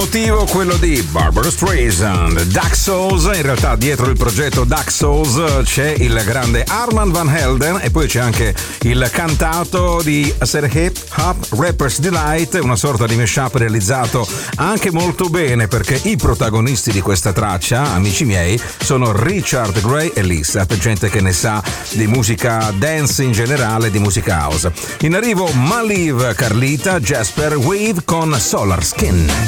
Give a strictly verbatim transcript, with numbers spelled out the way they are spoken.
motivo quello di Barbra Streisand. Dark Souls, in realtà dietro il progetto Dark Souls c'è il grande Armand Van Helden e poi c'è anche il cantato di Said Hip Hop Rapper's Delight, una sorta di mashup realizzato anche molto bene perché i protagonisti di questa traccia, amici miei, sono Richard Gray e Lissat, gente che ne sa di musica dance in generale, di musica house. In arrivo Maliv, Carlita, Jasper Wave con Solar Skin.